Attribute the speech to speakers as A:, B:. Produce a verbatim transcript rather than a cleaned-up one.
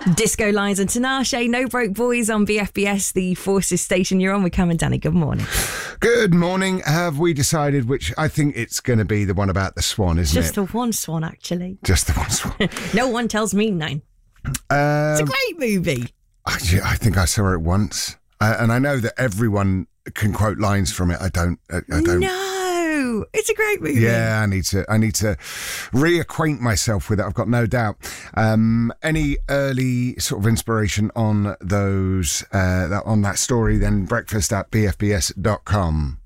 A: Disco Lines and Tinashe, No Broke Boys on B F B S, the Forces station you're on with Cam and Danny. Good morning.
B: Good morning. Have we decided which? I think it's going to be the one about the swan, isn't
A: Just
B: it?
A: the one swan, actually.
B: Just the one swan.
A: No one tells me nine.
B: Um,
A: It's a great movie.
B: I, I think I saw it once, uh, and I know that everyone can quote lines from it. I don't. I, I don't.
A: No, it's a great movie.
B: Yeah, I need to. I need to reacquaint myself with it. I've got no doubt. Um, any early sort of inspiration on those uh, that on that story? Then breakfast at b f b s dot com.